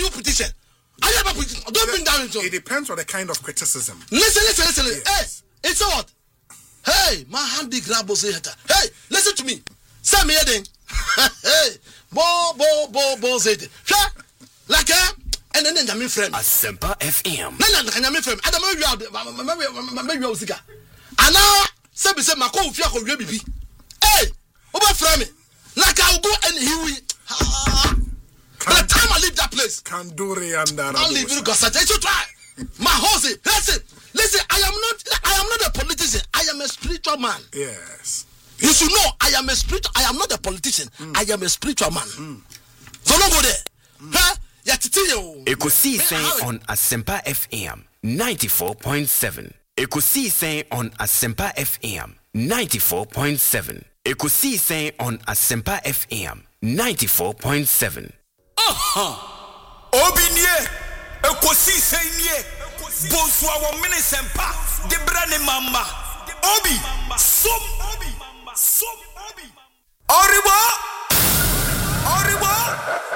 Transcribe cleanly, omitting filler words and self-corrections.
you petition? I have a petition. Don't bring down into it. Depends on the kind of criticism. Listen. Yes. Hey, it's what? Hey, my handy grab was here. Hey, listen to me. Say me heading. Hey, bo said. Like and then I'm friend. Asempa FM. No, I'm friend. I don't know you are. And now, say my call if you are baby. Hey, over from me. Like I'll go and he by the time I leave that place, I'll leave you guys. You try. My horse. Listen. I am not a politician. I am a spiritual man. Yes. You should know I am not a politician. I am a spiritual man. So don't go there. Huh? Ekosi saying on Asempa FM 94.7. Ekosi saying on Asempa FM 94.7. Ekosi saying on Asempa FM 94.7. Obinye Ekosi saying ye Bonsoir wa Minesempa de Brane Mamba Obi Som Obi